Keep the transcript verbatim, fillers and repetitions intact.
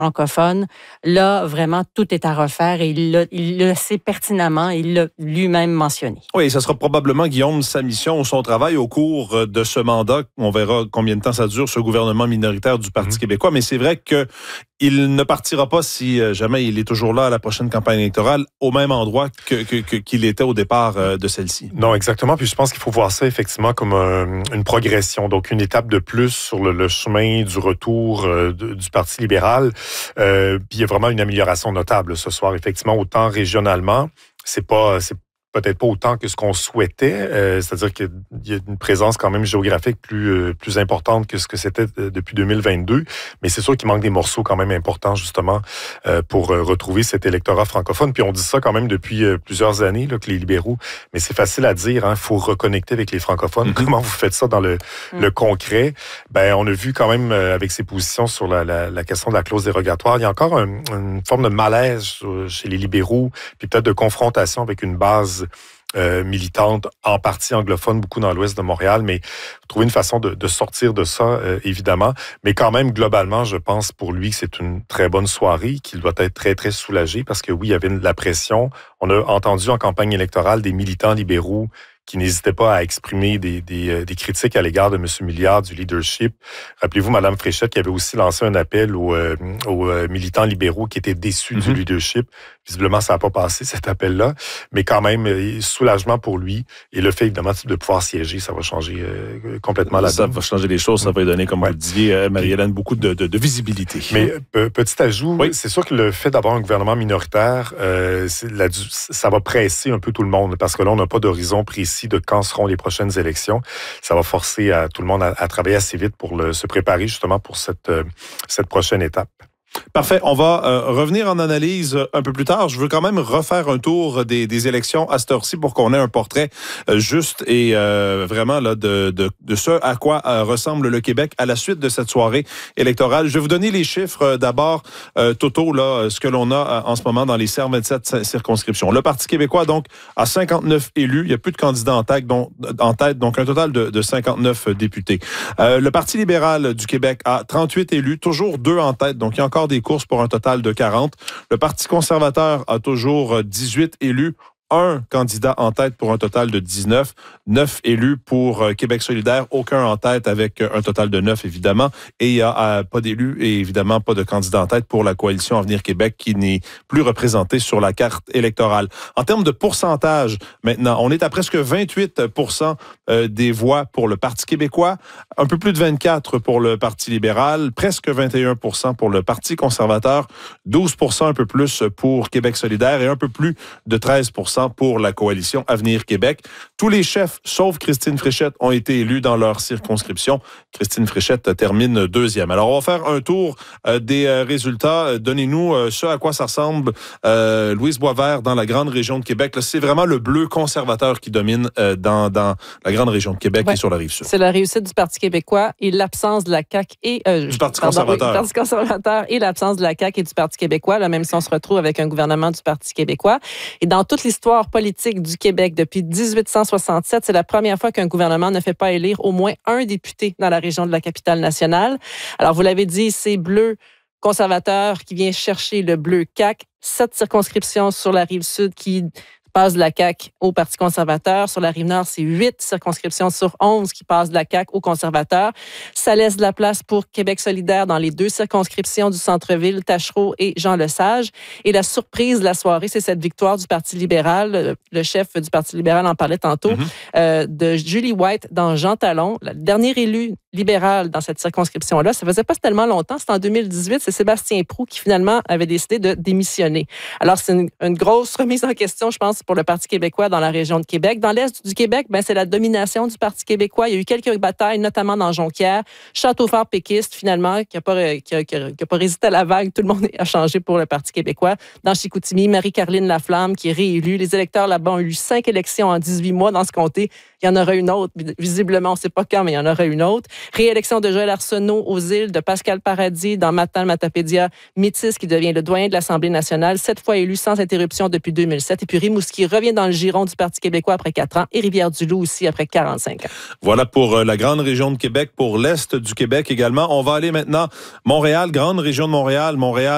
francophone. Là, vraiment, tout est à refaire et il le, il le sait pertinemment. Il l'a lui-même mentionné. Oui, ce sera probablement, Guillaume, sa mission ou son travail au cours de ce mandat. On verra combien de temps ça dure, ce gouvernement minoritaire du Parti mmh. québécois. Mais c'est vrai que il ne partira pas si jamais il est toujours là à la prochaine campagne électorale au même endroit que, que, que, qu'il était au départ de celle-ci. Non, exactement. Puis je pense qu'il faut voir ça effectivement comme un, une progression, donc une étape de plus sur le, le chemin du retour euh, de, du Parti libéral. Euh, puis il y a vraiment une amélioration notable ce soir, effectivement, autant régionalement. C'est pas... C'est peut-être pas autant que ce qu'on souhaitait, euh, c'est-à-dire qu'il y a une présence quand même géographique plus euh, plus importante que ce que c'était depuis deux mille vingt-deux, mais c'est sûr qu'il manque des morceaux quand même importants justement euh, pour euh, retrouver cet électorat francophone. Puis on dit ça quand même depuis euh, plusieurs années là, que les libéraux, mais c'est facile à dire, hein, faut reconnecter avec les francophones. Mm-hmm. Comment vous faites ça dans le, mm. le concret? Ben on a vu quand même euh, avec ses positions sur la, la, la question de la clause dérogatoire, il y a encore un, une forme de malaise chez les libéraux, puis peut-être de confrontation avec une base Euh, militante, en partie anglophone, beaucoup dans l'ouest de Montréal, mais trouver une façon de, de sortir de ça, euh, évidemment. Mais quand même, globalement, je pense pour lui que c'est une très bonne soirée, qu'il doit être très, très soulagé parce que oui, il y avait de la pression. On a entendu en campagne électorale des militants libéraux qui n'hésitaient pas à exprimer des, des, des critiques à l'égard de M. Milliard, du leadership. Rappelez-vous, Mme Fréchette qui avait aussi lancé un appel aux, euh, aux militants libéraux qui étaient déçus mm-hmm. du leadership. Visiblement, ça n'a pas passé, cet appel-là. Mais quand même, soulagement pour lui. Et le fait, évidemment, de pouvoir siéger, ça va changer euh, complètement la Ça donne. va changer les choses. Ça va lui donner, comme ouais. vous le disiez, euh, Marie-Hélène, beaucoup de, de, de visibilité. Mais euh, petit ajout, oui. c'est sûr que le fait d'avoir un gouvernement minoritaire, euh, la, ça va presser un peu tout le monde. Parce que là, on n'a pas d'horizon précis de quand seront les prochaines élections. Ça va forcer à, tout le monde à, à travailler assez vite pour le, se préparer justement pour cette, euh, cette prochaine étape. Parfait. On va euh, revenir en analyse un peu plus tard. Je veux quand même refaire un tour des, des élections à cette heure-ci pour qu'on ait un portrait euh, juste et euh, vraiment là de, de, de ce à quoi euh, ressemble le Québec à la suite de cette soirée électorale. Je vais vous donner les chiffres euh, d'abord. Euh, Toto, là, ce que l'on a euh, en ce moment dans les vingt-sept circonscriptions. Le Parti québécois, donc, a cinquante-neuf élus. Il n'y a plus de candidats en tête, donc, en tête, donc un total de, de cinquante-neuf députés. Euh, le Parti libéral du Québec a trente-huit élus, toujours deux en tête, donc il y a encore des courses pour un total de quarante. Le Parti conservateur a toujours dix-huit élus, un candidat en tête pour un total de dix-neuf, neuf élus pour Québec solidaire, aucun en tête avec un total de neuf, évidemment, et il n'y a euh, pas d'élus et évidemment pas de candidat en tête pour la coalition Avenir Québec qui n'est plus représentée sur la carte électorale. En termes de pourcentage, maintenant, on est à presque vingt-huit pour cent des voix pour le Parti québécois, un peu plus de vingt-quatre pour le Parti libéral, presque vingt et un pour cent pour le Parti conservateur, douze pour cent un peu plus pour Québec solidaire et un peu plus de treize pour cent pour la coalition Avenir Québec. Tous les chefs, sauf Christine Fréchette, ont été élus dans leur circonscription. Christine Fréchette termine deuxième. Alors, on va faire un tour euh, des euh, résultats. Donnez-nous euh, ce à quoi ça ressemble. Euh, Louise Boisvert, dans la grande région de Québec, là, c'est vraiment le bleu conservateur qui domine euh, dans, dans la grande région de Québec ouais. et sur la Rive-Sud. C'est la réussite du Parti québécois et l'absence de la C A Q et... Euh, du Parti pardon, conservateur. Oui, du Parti conservateur et l'absence de la C A Q et du Parti québécois, là, même si on se retrouve avec un gouvernement du Parti québécois. Et dans toute l'histoire politique du Québec depuis dix-huit cent soixante-sept, c'est la première fois qu'un gouvernement ne fait pas élire au moins un député dans la région de la capitale nationale. Alors, vous l'avez dit, c'est bleu conservateur qui vient chercher le bleu C A Q, sept circonscriptions sur la Rive-Sud qui passe de la C A Q au Parti conservateur. Sur la Rive-Nord, c'est huit circonscriptions sur onze qui passent de la C A Q au conservateur. Ça laisse de la place pour Québec solidaire dans les deux circonscriptions du centre-ville, Tachereau et Jean-Lesage. Et la surprise de la soirée, c'est cette victoire du Parti libéral. Le chef du Parti libéral en parlait tantôt, mm-hmm. euh, de Julie White dans Jean Talon, la dernière élue libérale dans cette circonscription-là. Ça faisait pas tellement longtemps. C'était en deux mille dix-huit. C'est Sébastien Proulx qui, finalement, avait décidé de démissionner. Alors, c'est une, une grosse remise en question, je pense, pour le Parti québécois dans la région de Québec. Dans l'est du Québec, ben, c'est la domination du Parti québécois. Il y a eu quelques batailles, notamment dans Jonquière. Châteaufort péquiste, finalement, qui n'a pas, qui a, qui a, qui a pas résisté à la vague. Tout le monde a changé pour le Parti québécois. Dans Chicoutimi, Marie-Caroline Laflamme, qui est réélue. Les électeurs là-bas ont eu cinq élections en dix-huit mois dans ce comté. Il y en aura une autre. Visiblement, on ne sait pas quand, mais il y en aura une autre. Réélection de Joël Arsenault aux îles, de Pascal Paradis dans Matane-Matapédia, Métis qui devient le doyen de l'Assemblée nationale, sept fois élu sans interruption depuis deux mille sept. Et puis Rimouski revient dans le giron du Parti québécois après quatre ans et Rivière-du-Loup aussi après quarante-cinq ans. Voilà pour la grande région de Québec, pour l'est du Québec également. On va aller maintenant Montréal, grande région de Montréal, Montréal.